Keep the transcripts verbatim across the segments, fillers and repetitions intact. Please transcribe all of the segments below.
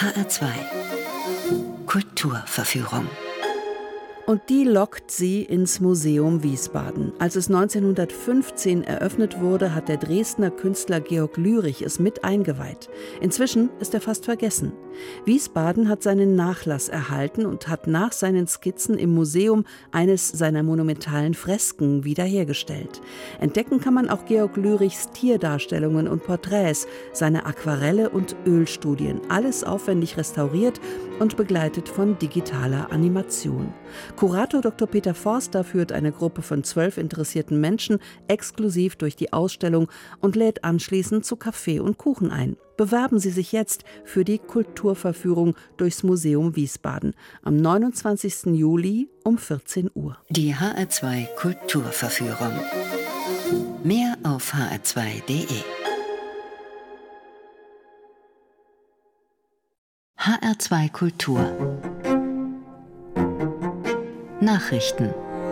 H R zwei Kulturverführung. Und die lockt sie ins Museum Wiesbaden. Als es neunzehnhundertfünfzehn eröffnet wurde, hat der Dresdner Künstler Georg Lürich es mit eingeweiht. Inzwischen ist er fast vergessen. Wiesbaden hat seinen Nachlass erhalten und hat nach seinen Skizzen im Museum eines seiner monumentalen Fresken wiederhergestellt. Entdecken kann man auch Georg Lürichs Tierdarstellungen und Porträts, seine Aquarelle und Ölstudien. Alles aufwendig restauriert und begleitet von digitaler Animation. Kurator Doktor Peter Forster führt eine Gruppe von zwölf interessierten Menschen exklusiv durch die Ausstellung und lädt anschließend zu Kaffee und Kuchen ein. Bewerben Sie sich jetzt für die Kulturverführung durchs Museum Wiesbaden am neunundzwanzigsten Juli um vierzehn Uhr. Die H R zwei Kulturverführung. Mehr auf h r zwei punkt d e. H R zwei Kultur. Nachrichten.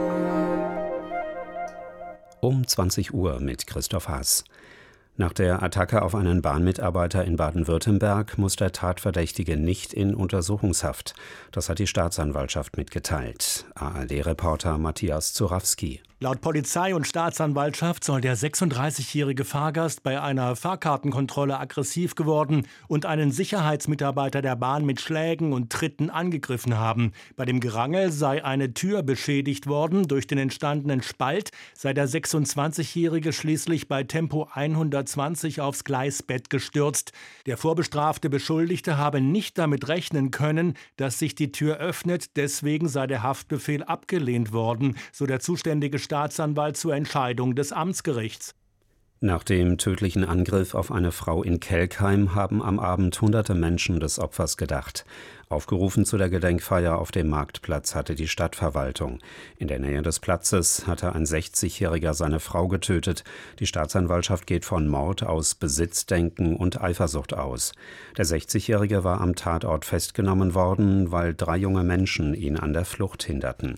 Um zwanzig Uhr mit Christoph Haas. Nach der Attacke auf einen Bahnmitarbeiter in Baden-Württemberg muss der Tatverdächtige nicht in Untersuchungshaft. Das hat die Staatsanwaltschaft mitgeteilt. A R D-Reporter Matthias Zurawski. Laut Polizei und Staatsanwaltschaft soll der sechsunddreißigjährige Fahrgast bei einer Fahrkartenkontrolle aggressiv geworden und einen Sicherheitsmitarbeiter der Bahn mit Schlägen und Tritten angegriffen haben. Bei dem Gerangel sei eine Tür beschädigt worden. Durch den entstandenen Spalt sei der sechsundzwanzigjährige schließlich bei Tempo hundertzwanzig aufs Gleisbett gestürzt. Der vorbestrafte Beschuldigte habe nicht damit rechnen können, dass sich die Tür öffnet. Deswegen sei der Haftbefehl abgelehnt worden, so der zuständige Staatsanwalt zur Entscheidung des Amtsgerichts. Nach dem tödlichen Angriff auf eine Frau in Kelkheim haben am Abend hunderte Menschen des Opfers gedacht. Aufgerufen zu der Gedenkfeier auf dem Marktplatz hatte die Stadtverwaltung. In der Nähe des Platzes hatte ein sechzigjähriger seine Frau getötet. Die Staatsanwaltschaft geht von Mord aus Besitzdenken und Eifersucht aus. Der sechzigjährige war am Tatort festgenommen worden, weil drei junge Menschen ihn an der Flucht hinderten.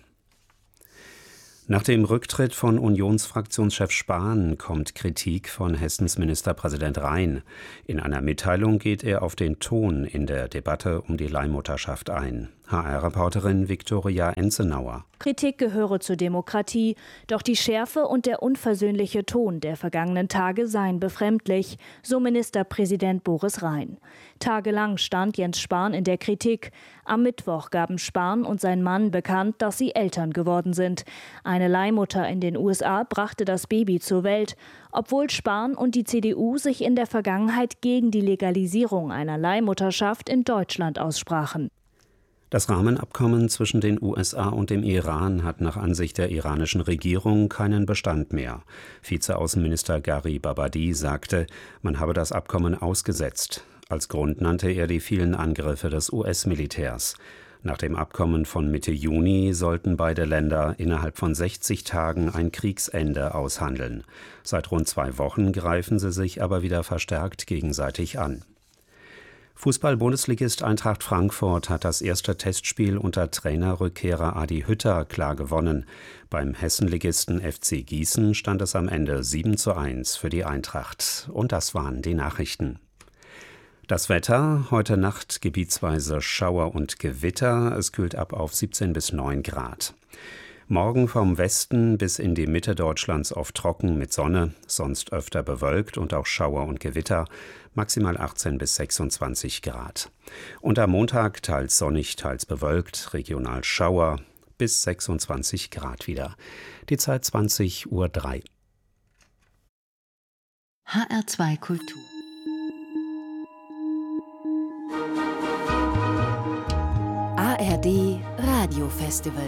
Nach dem Rücktritt von Unionsfraktionschef Spahn kommt Kritik von Hessens Ministerpräsident Rhein. In einer Mitteilung geht er auf den Ton in der Debatte um die Leihmutterschaft ein. H R-Reporterin Viktoria Enzenauer. Kritik gehöre zur Demokratie, doch die Schärfe und der unversöhnliche Ton der vergangenen Tage seien befremdlich, so Ministerpräsident Boris Rhein. Tagelang stand Jens Spahn in der Kritik. Am Mittwoch gaben Spahn und sein Mann bekannt, dass sie Eltern geworden sind. Eine Leihmutter in den U S A brachte das Baby zur Welt. Obwohl Spahn und die C D U sich in der Vergangenheit gegen die Legalisierung einer Leihmutterschaft in Deutschland aussprachen. Das Rahmenabkommen zwischen den U S A und dem Iran hat nach Ansicht der iranischen Regierung keinen Bestand mehr. Vizeaußenminister Gharibabadi sagte, man habe das Abkommen ausgesetzt. Als Grund nannte er die vielen Angriffe des U S-Militärs. Nach dem Abkommen von Mitte Juni sollten beide Länder innerhalb von sechzig Tagen ein Kriegsende aushandeln. Seit rund zwei Wochen greifen sie sich aber wieder verstärkt gegenseitig an. Fußball-Bundesligist Eintracht Frankfurt hat das erste Testspiel unter Trainerrückkehrer Adi Hütter klar gewonnen. Beim Hessenligisten F C Gießen stand es am Ende sieben zu eins für die Eintracht. Und das waren die Nachrichten. Das Wetter, heute Nacht gebietsweise Schauer und Gewitter, es kühlt ab auf siebzehn bis neun Grad. Morgen vom Westen bis in die Mitte Deutschlands oft trocken mit Sonne, sonst öfter bewölkt und auch Schauer und Gewitter, maximal achtzehn bis sechsundzwanzig Grad. Und am Montag teils sonnig, teils bewölkt, regional Schauer, bis sechsundzwanzig Grad wieder. Die Zeit zwanzig Uhr drei. H R zwei Kultur. A R D Radiofestival.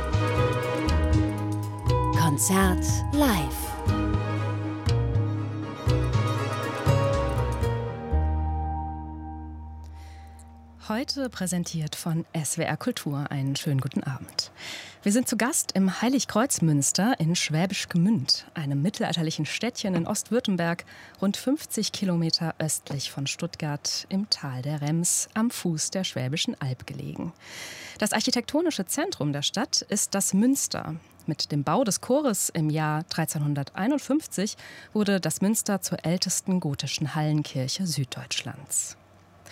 Konzert live. Heute präsentiert von S W R Kultur. Einen schönen guten Abend. Wir sind zu Gast im Heiligkreuzmünster in Schwäbisch Gmünd, einem mittelalterlichen Städtchen in Ostwürttemberg, rund fünfzig Kilometer östlich von Stuttgart im Tal der Rems am Fuß der Schwäbischen Alb gelegen. Das architektonische Zentrum der Stadt ist das Münster. Mit dem Bau des Chores im Jahr dreizehnhunderteinundfünfzig wurde das Münster zur ältesten gotischen Hallenkirche Süddeutschlands.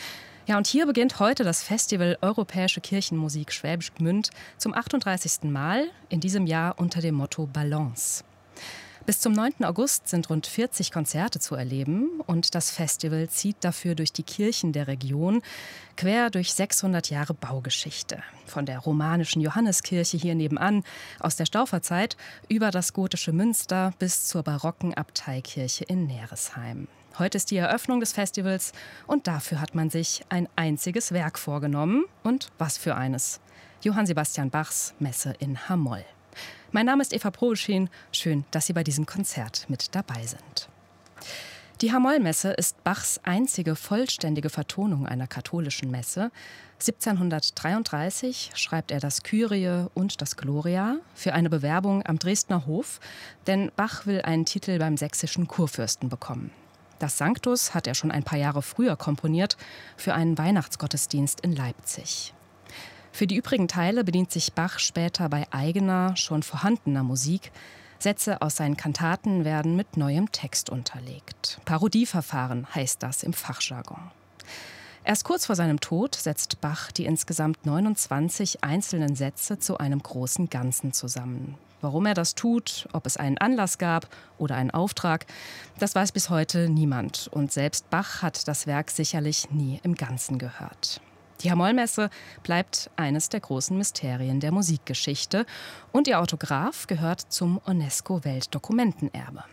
Ja, und hier beginnt heute das Festival Europäische Kirchenmusik Schwäbisch Gmünd zum achtunddreißigsten Mal, in diesem Jahr unter dem Motto Balance. Bis zum neunten August sind rund vierzig Konzerte zu erleben und das Festival zieht dafür durch die Kirchen der Region, quer durch sechshundert Jahre Baugeschichte. Von der romanischen Johanneskirche hier nebenan aus der Stauferzeit über das gotische Münster bis zur barocken Abteikirche in Neresheim. Heute ist die Eröffnung des Festivals und dafür hat man sich ein einziges Werk vorgenommen. Und was für eines? Johann Sebastian Bachs Messe in H-Moll. Mein Name ist Eva Probeschin. Schön, dass Sie bei diesem Konzert mit dabei sind. Die H-Moll-Messe ist Bachs einzige vollständige Vertonung einer katholischen Messe. siebzehnhundertdreiunddreißig schreibt er das Kyrie und das Gloria für eine Bewerbung am Dresdner Hof, denn Bach will einen Titel beim sächsischen Kurfürsten bekommen. Das Sanctus hat er schon ein paar Jahre früher komponiert für einen Weihnachtsgottesdienst in Leipzig. Für die übrigen Teile bedient sich Bach später bei eigener, schon vorhandener Musik. Sätze aus seinen Kantaten werden mit neuem Text unterlegt. Parodieverfahren heißt das im Fachjargon. Erst kurz vor seinem Tod setzt Bach die insgesamt neunundzwanzig einzelnen Sätze zu einem großen Ganzen zusammen. Warum er das tut, ob es einen Anlass gab oder einen Auftrag, das weiß bis heute niemand. Und selbst Bach hat das Werk sicherlich nie im Ganzen gehört. Die H-Moll-Messe bleibt eines der großen Mysterien der Musikgeschichte und ihr Autograph gehört zum UNESCO-Weltdokumentenerbe.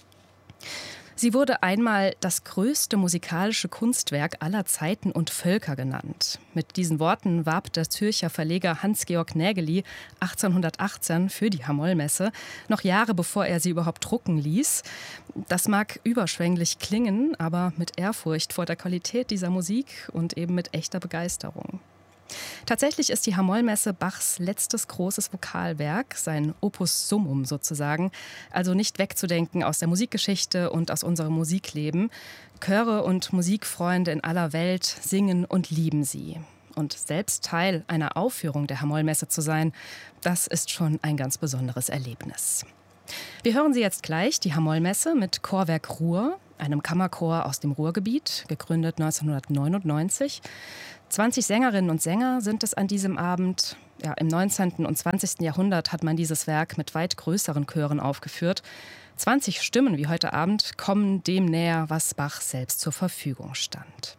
Sie wurde einmal das größte musikalische Kunstwerk aller Zeiten und Völker genannt. Mit diesen Worten warb der Zürcher Verleger Hans-Georg Nägeli achtzehnhundertachtzehn für die H-Moll-Messe, noch Jahre bevor er sie überhaupt drucken ließ. Das mag überschwänglich klingen, aber mit Ehrfurcht vor der Qualität dieser Musik und eben mit echter Begeisterung. Tatsächlich ist die H-Moll-Messe Bachs letztes großes Vokalwerk, sein Opus Summum sozusagen, also nicht wegzudenken aus der Musikgeschichte und aus unserem Musikleben. Chöre und Musikfreunde in aller Welt singen und lieben sie. Und selbst Teil einer Aufführung der H-Moll-Messe zu sein, das ist schon ein ganz besonderes Erlebnis. Wir hören Sie jetzt gleich die H-Moll-Messe mit Chorwerk Ruhr, einem Kammerchor aus dem Ruhrgebiet, gegründet neunzehnhundertneunundneunzig. zwanzig Sängerinnen und Sänger sind es an diesem Abend. Ja, im neunzehnten und zwanzigsten Jahrhundert hat man dieses Werk mit weit größeren Chören aufgeführt. zwanzig Stimmen wie heute Abend kommen dem näher, was Bach selbst zur Verfügung stand.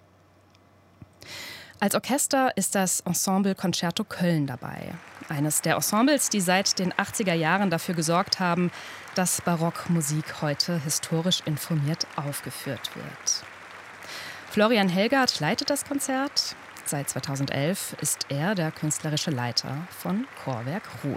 Als Orchester ist das Ensemble Concerto Köln dabei. Eines der Ensembles, die seit den achtziger Jahren dafür gesorgt haben, dass Barockmusik heute historisch informiert aufgeführt wird. Florian Helgert leitet das Konzert. Seit zweitausendelf ist er der künstlerische Leiter von Chorwerk Ruhr.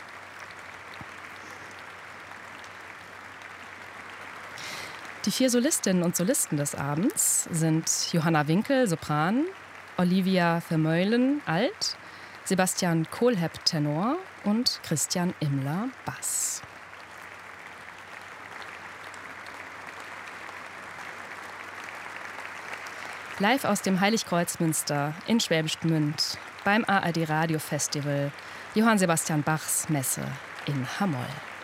Die vier Solistinnen und Solisten des Abends sind Johanna Winkel, Sopran, Olivia Vermeulen, Alt, Sebastian Kohlhepp, Tenor und Christian Immler, Bass. Live aus dem Heiligkreuzmünster in Schwäbisch Gmünd beim A R D Radio Festival Johann Sebastian Bachs Messe in H-Moll.